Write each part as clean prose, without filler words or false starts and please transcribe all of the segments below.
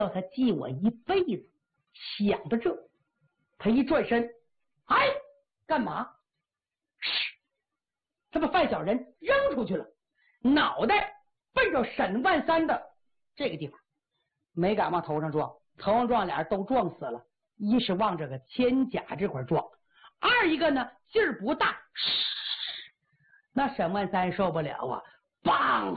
要他记我一辈子。想到这，他一转身，哎，干嘛？他把范小人扔出去了，脑袋奔着沈万三的这个地方，没敢往头上撞，头上撞俩人都撞死了。一是往这个肩胛这块撞，二一个呢劲儿不大，那沈万三受不了啊，棒，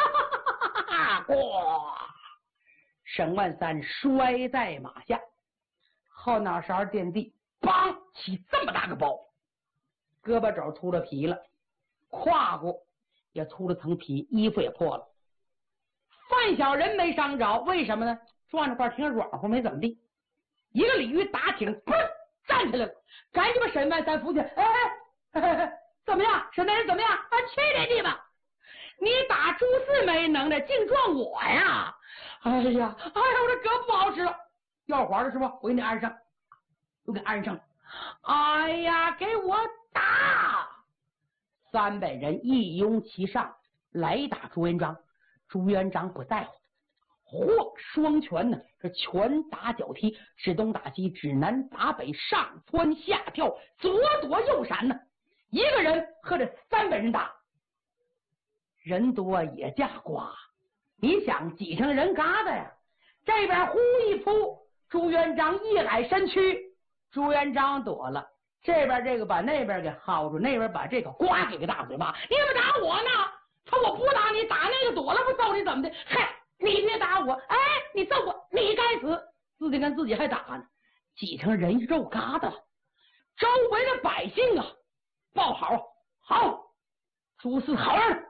哇！沈万三摔在马下，后脑勺垫地，梆起这么大个包，胳膊肘秃了皮了，胯骨也秃了层皮，衣服也破了。范小人没伤着，为什么呢？撞着块挺软乎，没怎么地。一个鲤鱼打挺，嘣站起来了，赶紧把沈万三扶起来。哎，怎么样，沈大人怎么样？啊，去你地吧！你打朱四没能耐，净撞我呀！哎呀，我这胳膊不好使了，要环了是不？我给你安上，我给安上。哎呀，给我打！300人一拥其上来打朱元璋，朱元璋不在乎，嚯，双拳呢，这拳打脚踢，指东打西，指南打北，上蹿下跳，左躲右闪呢。一个人和这300人打，人多也架瓜。你想挤成人疙瘩呀？这边呼一扑，朱元璋一矮身躯，朱元璋躲了，这边这个把那边给薅住，那边把这个呱给个大嘴巴。你怎么打我呢？他我不打你，打那个躲了不揍你怎么的？嗨，你别打我，哎，你揍我，你该死！自己跟自己还打呢，挤成人肉疙瘩了。周围的百姓啊，报好，好，朱四好人，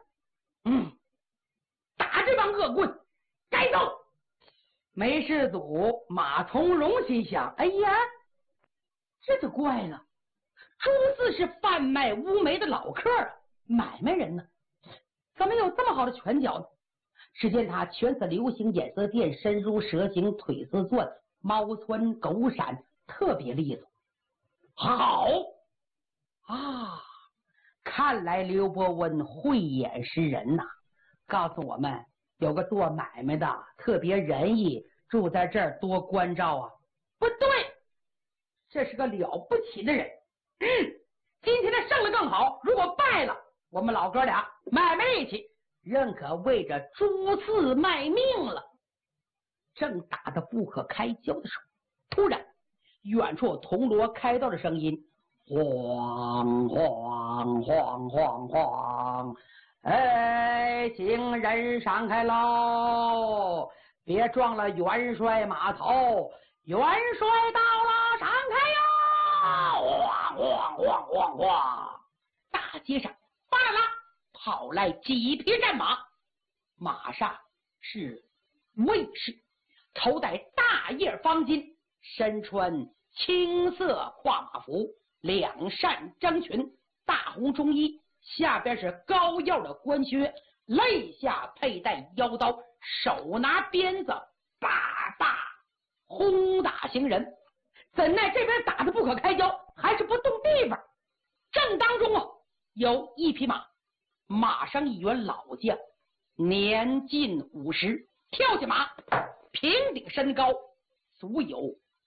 打这帮恶棍，该揍！没事祖马从容心想，哎呀，这就怪了，朱四是贩卖乌梅的老客啊，买卖人呢，怎么有这么好的拳脚呢？只见他拳似流星，眼似电，身如蛇形，腿似钻，猫窜狗闪，特别利索。好啊，看来刘伯温慧眼识人呐，告诉我们有个做买卖的特别仁义，住在这儿多关照啊。不对，这是个了不起的人。今天他胜了更好，如果败了，我们老哥俩买卖力气，认可为着朱四卖命了。正打得不可开交的时候，突然远处铜锣开道的声音，晃晃晃晃晃，哎，行人闪开喽，别撞了元帅马头，元帅到了，闪开哟！晃晃晃晃晃，大街上哗啦啦跑来几匹战马，马上是卫士，头戴大叶方巾，身穿青色跨马服，2扇章裙，大红中衣，下边是高腰的官靴，肋下佩戴腰刀，手拿鞭子，叭叭轰打行人。怎奈这边打得不可开交，还是不动地方。正当中啊，有一匹马，马上一员老将，年近50，跳下马，平顶身高足有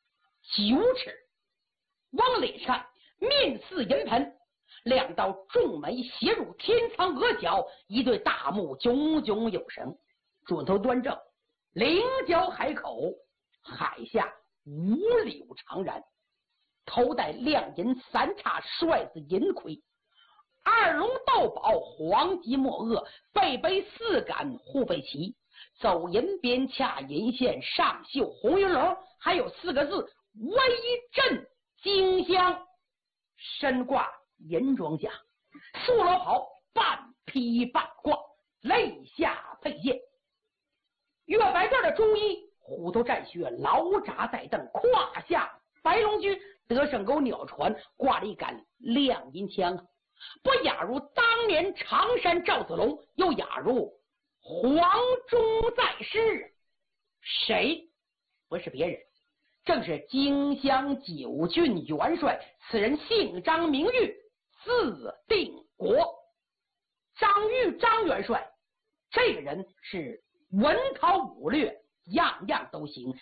9尺，往里看面似银盆，2道重眉斜入天苍额角，一对大目炯炯有神，准头端正，棱角海口，海下五柳长髯，头戴亮银3叉帅子银盔，2龙斗宝黄级墨萼，背背4杆护背旗，走银边恰银线，上绣红云龙，还有4个字威震荆襄，身挂银装甲，素罗袍半披半挂，肋下佩剑，月白缎的中衣，虎头战靴，劳札带蹬，胯下白龙驹，得胜钩鸟船，挂了一杆亮银枪，不亚如当年常山赵子龙，又亚如黄忠在世。谁？不是别人，正是荆襄9郡元帅，此人姓张名玉，字定国。张玉张元帅，这个人是文韬武略样样都行，